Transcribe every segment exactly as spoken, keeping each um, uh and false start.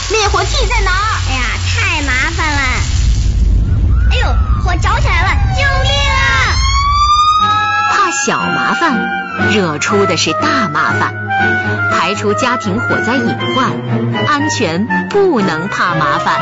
灭火器在哪儿？ 哎呀，太麻烦了！哎呦，火着起来了，救命啊！ 怕小麻烦，惹出的是大麻烦。排除家庭火灾隐患，安全不能怕麻烦。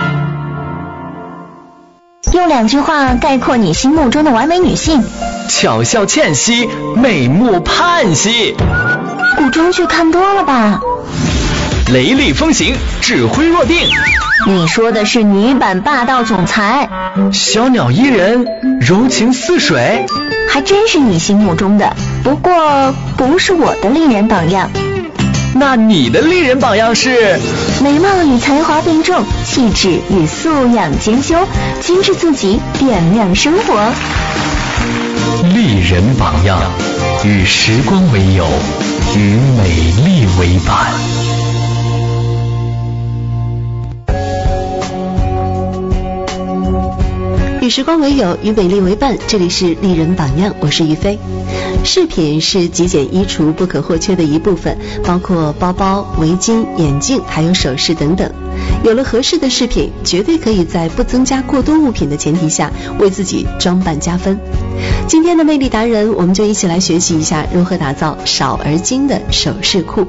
用两句话概括你心目中的完美女性： 巧笑倩兮，美目盼兮。 古装剧看多了吧？ 雷厉风行，指挥若定。 你说的是女版霸道总裁。 小鸟依人，柔情似水。 还真是你心目中的，不过不是我的丽人榜样。 那你的丽人榜样是？ 美貌与才华并重，气质与素养兼修，精致自己，点亮生活。 丽人榜样，与时光为友，与美丽为伴。 与时光为友，与美丽为伴，这里是丽人榜样，我是于飞。饰品是极简衣橱不可或缺的一部分，包括包包、围巾、眼镜还有首饰等等。有了合适的饰品，绝对可以在不增加过多物品的前提下为自己装扮加分。今天的魅力达人，我们就一起来学习一下如何打造少而精的首饰库。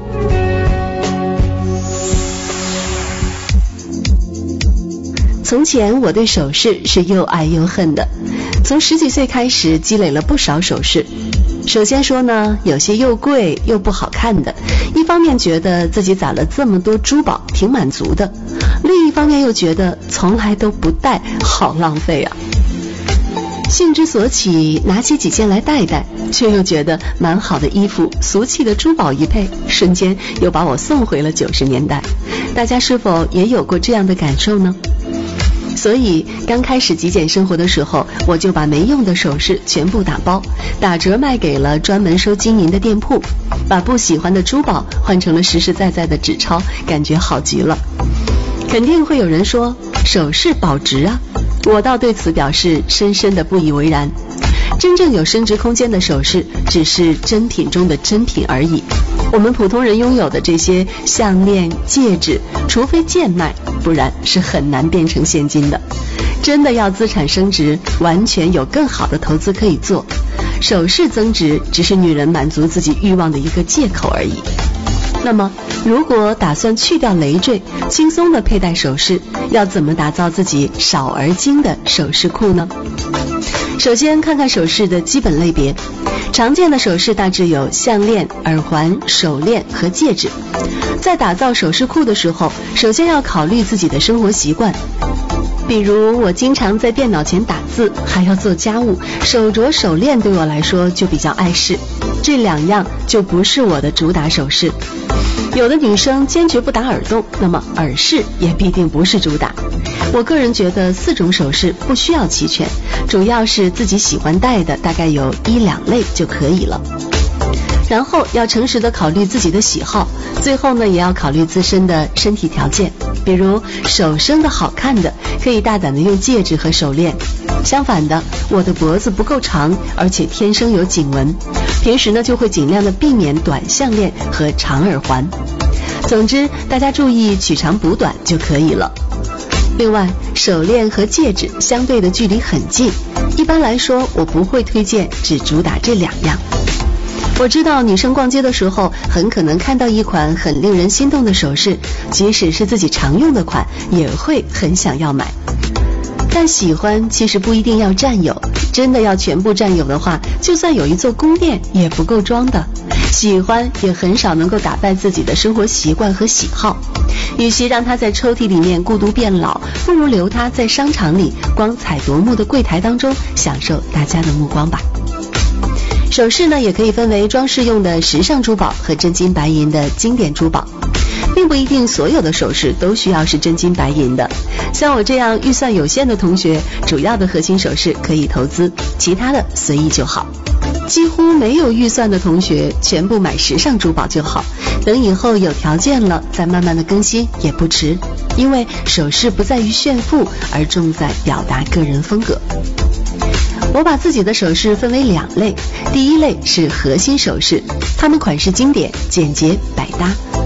从前我对首饰是又爱又恨的，从十几岁开始积累了不少首饰。首先说呢，有些又贵又不好看的，一方面觉得自己攒了这么多珠宝挺满足的，另一方面又觉得从来都不戴，好浪费啊。兴之所起，拿起几件来戴戴，却又觉得蛮好的衣服，俗气的珠宝一配，瞬间又把我送回了九十年代。大家是否也有过这样的感受呢？所以刚开始极简生活的时候，我就把没用的首饰全部打包，打折卖给了专门收金银的店铺，把不喜欢的珠宝换成了实实在在的纸钞，感觉好极了。肯定会有人说，首饰保值啊，我倒对此表示深深的不以为然。真正有升值空间的首饰只是真品中的真品而已，我们普通人拥有的这些项链、戒指，除非贱卖，不然是很难变成现金的。真的要资产升值，完全有更好的投资可以做，首饰增值只是女人满足自己欲望的一个借口而已。那么如果打算去掉累赘，轻松的佩戴首饰，要怎么打造自己少而精的首饰库呢？首先看看首饰的基本类别，常见的首饰大致有项链、耳环、手链和戒指。在打造首饰库的时候，首先要考虑自己的生活习惯，比如我经常在电脑前打字，还要做家务，手镯、手链对我来说就比较碍事，这两样就不是我的主打首饰。有的女生坚决不打耳洞，那么耳饰也必定不是主打。我个人觉得四种首饰不需要齐全，主要是自己喜欢戴的，大概有一两类就可以了。然后要诚实的考虑自己的喜好，最后呢也要考虑自身的身体条件，比如手生的好看的，可以大胆的用戒指和手链。相反的，我的脖子不够长，而且天生有颈纹，平时呢就会尽量的避免短项链和长耳环。总之，大家注意取长补短就可以了。另外，手链和戒指相对的距离很近，一般来说我不会推荐只主打这两样。我知道女生逛街的时候很可能看到一款很令人心动的首饰，即使是自己常用的款也会很想要买。但喜欢其实不一定要占有，真的要全部占有的话，就算有一座宫殿也不够装的。喜欢也很少能够打败自己的生活习惯和喜好，与其让它在抽屉里面孤独变老，不如留它在商场里光彩夺目的柜台当中享受大家的目光吧。首饰呢，也可以分为装饰用的时尚珠宝和真金白银的经典珠宝，并不一定所有的首饰都需要是真金白银的。像我这样预算有限的同学，主要的核心首饰可以投资，其他的随意就好。几乎没有预算的同学，全部买时尚珠宝就好，等以后有条件了再慢慢的更新也不迟，因为首饰不在于炫富，而重在表达个人风格。我把自己的首饰分为两类，第一类是核心首饰，它们款式经典、简洁、百搭。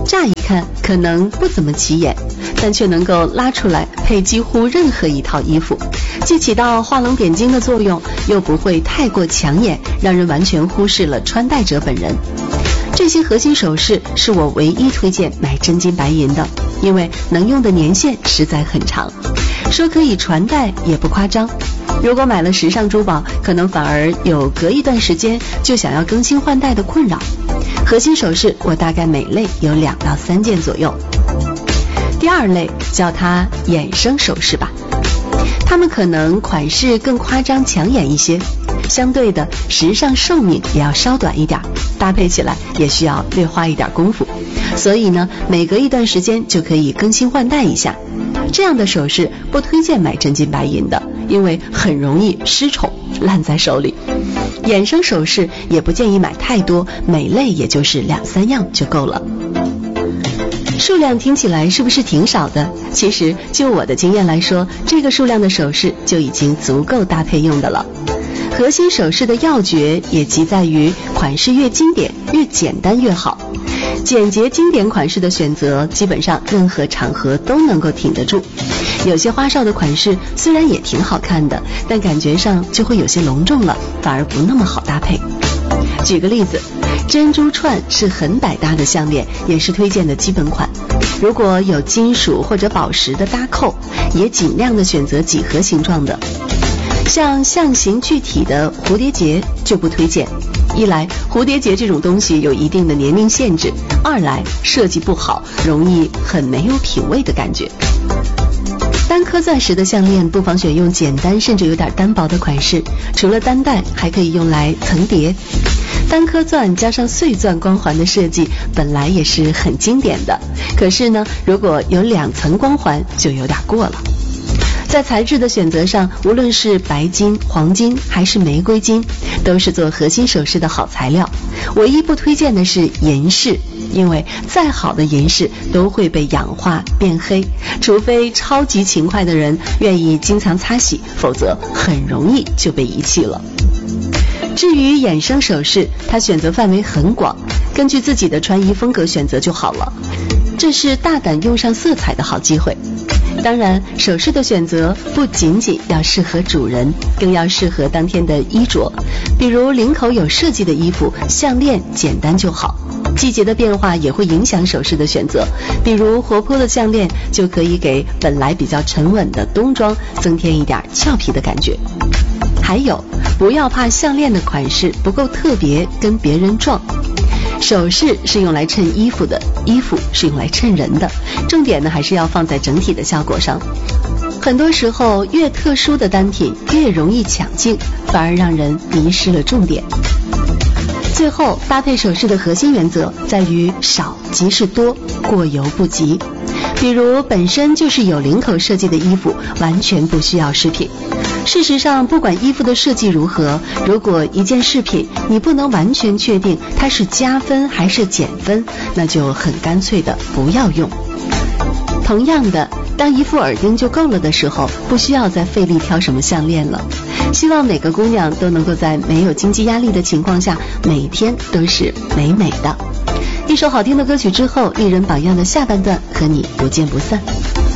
乍一看可能不怎么起眼，但却能够拉出来配几乎任何一套衣服，既起到画龙点睛的作用，又不会太过抢眼，让人完全忽视了穿戴者本人。这些核心首饰是我唯一推荐买真金白银的，因为能用的年限实在很长，说可以传代也不夸张。如果买了时尚珠宝，可能反而有隔一段时间就想要更新换代的困扰。核心首饰我大概每类有两到三件左右。第二类叫它衍生首饰吧，它们可能款式更夸张抢眼一些，相对的时尚寿命也要稍短一点，搭配起来也需要略花一点功夫，所以呢，每隔一段时间就可以更新换代一下。这样的首饰不推荐买真金白银的，因为很容易失宠烂在手里。衍生首饰也不建议买太多，每类也就是两三样就够了。数量听起来是不是挺少的？其实就我的经验来说，这个数量的首饰就已经足够搭配用的了。核心首饰的要诀也即在于款式越经典越简单越好。简洁经典款式的选择，基本上任何场合都能够挺得住。有些花哨的款式虽然也挺好看的，但感觉上就会有些隆重了，反而不那么好搭配。举个例子，珍珠串是很百搭的项链，也是推荐的基本款。如果有金属或者宝石的搭扣，也尽量的选择几何形状的。像象形具体的蝴蝶结就不推荐，一来蝴蝶结这种东西有一定的年龄限制，二来设计不好，容易很没有品味的感觉。单颗钻石的项链不妨选用简单甚至有点单薄的款式，除了单戴还可以用来层叠。单颗钻加上碎钻光环的设计本来也是很经典的，可是呢，如果有两层光环就有点过了。在材质的选择上，无论是白金、黄金还是玫瑰金，都是做核心首饰的好材料。唯一不推荐的是银饰，因为再好的银饰都会被氧化变黑，除非超级勤快的人愿意经常擦洗，否则很容易就被遗弃了。至于衍生首饰，它选择范围很广，根据自己的穿衣风格选择就好了，这是大胆用上色彩的好机会。当然，首饰的选择不仅仅要适合主人，更要适合当天的衣着。比如领口有设计的衣服，项链简单就好。季节的变化也会影响首饰的选择，比如活泼的项链就可以给本来比较沉稳的冬装增添一点俏皮的感觉。还有，不要怕项链的款式不够特别，跟别人撞。首饰是用来衬衣服的，衣服是用来衬人的，重点呢还是要放在整体的效果上。很多时候，越特殊的单品越容易抢镜，反而让人迷失了重点。最后，搭配首饰的核心原则在于少即是多，过犹不及。比如本身就是有领口设计的衣服，完全不需要饰品。事实上，不管衣服的设计如何，如果一件饰品你不能完全确定它是加分还是减分，那就很干脆的不要用。同样的，当一副耳钉就够了的时候，不需要再费力挑什么项链了。希望每个姑娘都能够在没有经济压力的情况下，每天都是美美的。一首好听的歌曲之后，艺人榜样的下半段和你不见不散。